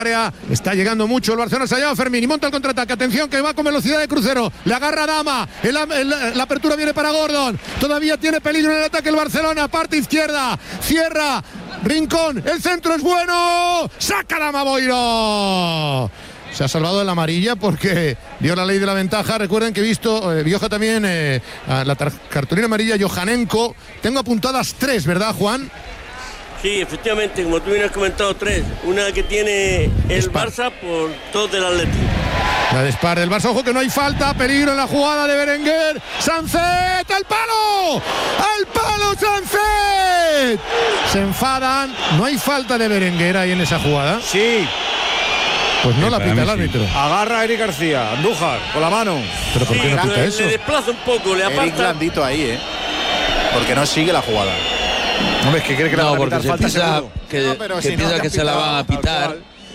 Está llegando mucho el Barcelona, se ha llevado Fermín y monta el contraataque. Atención que va con velocidad de crucero. Le agarra Dama. La apertura viene para Gordon. Todavía tiene peligro en el ataque el Barcelona. Parte izquierda. Cierra. Rincón. El centro es bueno. Saca Dama Boiro. Se ha salvado de la amarilla porque dio la ley de la ventaja. Recuerden que he visto, Bioja también, la cartulina amarilla Johanenko. Tengo apuntadas 3, ¿verdad, Juan? Sí, efectivamente, como tú bien has comentado, 3. Una que tiene el Spar. Barça por 2 del Atleti. La de Spar del Barça. Ojo que no hay falta. Peligro en la jugada de Berenguer. Sánchez, ¡al palo! ¡Al palo, Sánchez! Se enfadan. No hay falta de Berenguer ahí en esa jugada. Sí. Pues no la pita el árbitro. Agarra a Eric García, Andújar, con la mano. ¿Pero por qué no pita eso? Le desplaza un poco, le aparta. Eric blandito ahí, porque no sigue la jugada. No, es que cree que no, la van a porque pitar falta que piensa que se la van a pitar.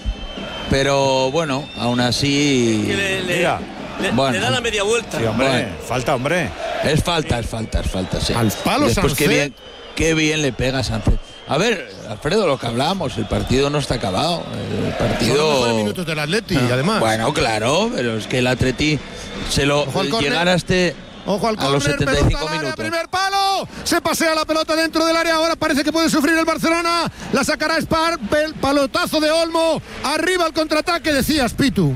Pero bueno, aún así. Le da la media vuelta. Sí, hombre, bueno. Falta, hombre. Es falta, sí. Al palo, después Sánchez. Qué bien le pega Sánchez. A ver, Alfredo, lo que hablábamos, el partido no está acabado. El partido. Son los mejores minutos del Atleti, además. Bueno, claro, pero es que el Atleti se lo llegar a Ojo al los 75 área, minutos. Primer palo. Se pasea la pelota dentro del área. Ahora parece que puede sufrir el Barcelona. La sacará Spar. Palotazo de Olmo. Arriba el contraataque, decías, Pitu.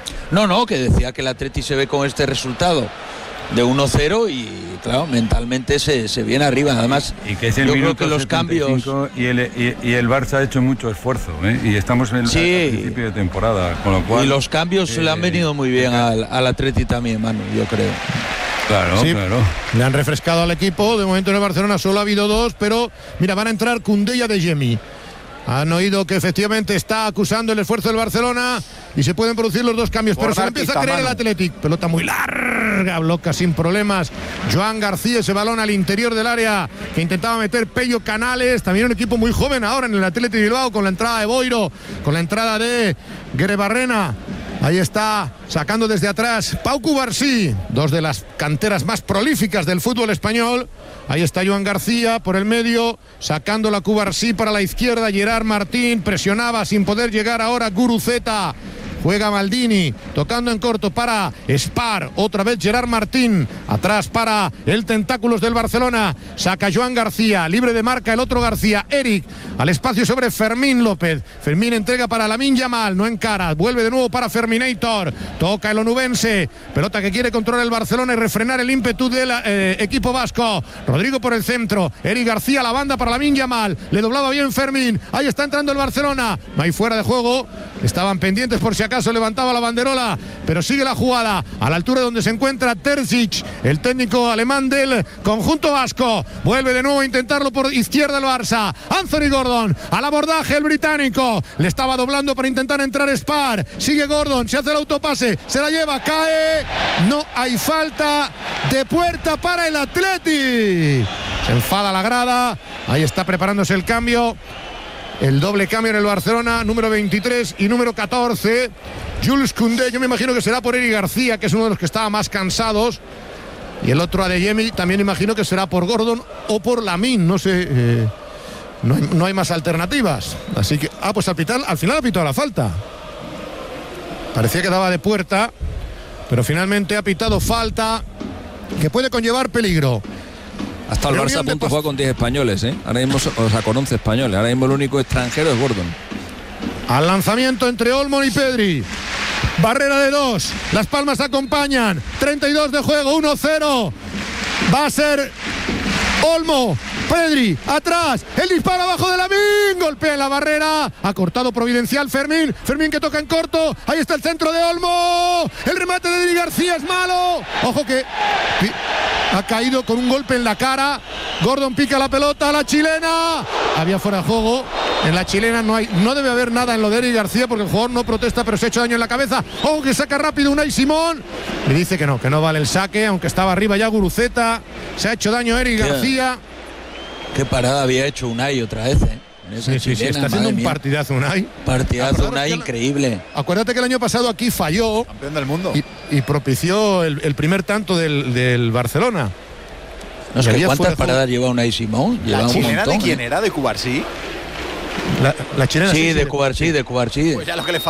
No, que decía que el Atleti se ve con este resultado de 1-0 y claro, mentalmente se viene arriba. Además, y que es el yo minuto creo que los cambios y el Barça ha hecho mucho esfuerzo, y estamos en el principio de temporada, con lo cual y los cambios le han venido muy bien al Atleti también, Manu, yo creo. Claro, sí, claro. Le han refrescado al equipo. De momento en el Barcelona solo ha habido 2, pero mira, van a entrar Koundé y Adeyemi. Han oído que efectivamente está acusando el esfuerzo del Barcelona y se pueden producir los 2 cambios, pero se empieza a creer el Athletic. Pelota muy larga, bloca sin problemas Joan García, ese balón al interior del área que intentaba meter Pello Canales. También un equipo muy joven ahora en el Athletic Bilbao, con la entrada de Boiro, con la entrada de Guerebarrena. Ahí está, sacando desde atrás Pau Cubarsí, 2 de las canteras más prolíficas del fútbol español. Ahí está Joan García por el medio, sacando la Cubarsí para la izquierda. Gerard Martín presionaba sin poder llegar ahora Guruceta. Juega Maldini, tocando en corto para Spar, otra vez Gerard Martín, atrás para el Tentáculos del Barcelona, saca Joan García, libre de marca el otro García, Eric, al espacio sobre Fermín López, Fermín entrega para Lamine Yamal, no encara, vuelve de nuevo para Ferminator, toca el onubense, pelota que quiere controlar el Barcelona y refrenar el ímpetu del equipo vasco, Rodrigo por el centro, Eric García, la banda para Lamine Yamal, le doblaba bien Fermín, ahí está entrando el Barcelona, no hay fuera de juego, estaban pendientes por si acaso levantaba la banderola, pero sigue la jugada a la altura donde se encuentra Terzic, el técnico alemán del conjunto vasco. Vuelve de nuevo a intentarlo por izquierda el Barça. Anthony Gordon al abordaje, el británico le estaba doblando para intentar entrar Spar, sigue Gordon, se hace el autopase, se la lleva, cae, no hay falta de puerta para el Atleti. Se enfada la grada, ahí está preparándose el cambio. El doble cambio en el Barcelona, número 23 y número 14. Jules Koundé, yo me imagino que será por Eric García, que es uno de los que estaba más cansados. Y el otro Adeyemi, también imagino que será por Gordon o por Lamine, no sé. No hay más alternativas. Así que, pues al final ha pitado la falta. Parecía que daba de puerta, pero finalmente ha pitado falta que puede conllevar peligro. Hasta el Barça a punto juega con 10 españoles, Ahora mismo, con 11 españoles. Ahora mismo el único extranjero es Gordon. Al lanzamiento entre Olmo y Pedri. Barrera de 2. Las palmas acompañan. 32 de juego, 1-0. Va a ser Olmo. Pedri, atrás, el disparo abajo de Lamine, golpea en la barrera, ha cortado providencial Fermín que toca en corto, ahí está el centro de Olmo, el remate de Eric García es malo, ojo que ha caído con un golpe en la cara, Gordon pica la pelota, la chilena, había fuera de juego, en la chilena no debe haber nada en lo de Eric García porque el jugador no protesta pero se ha hecho daño en la cabeza, ojo que saca rápido Unai Simón, le dice que no vale el saque, aunque estaba arriba ya Guruceta, se ha hecho daño Eric García. Qué parada había hecho Unai otra vez, Sí, está haciendo un partidazo Unai. Partidazo Unai increíble. Acuérdate que el año pasado aquí falló. Campeón del mundo. Y propició el primer tanto del Barcelona. No sé cuántas paradas lleva Unai Simón. ¿La chilena de quién era? ¿De Cubarsí? La chilena. Sí, de Cubarsí. Pues ya lo que le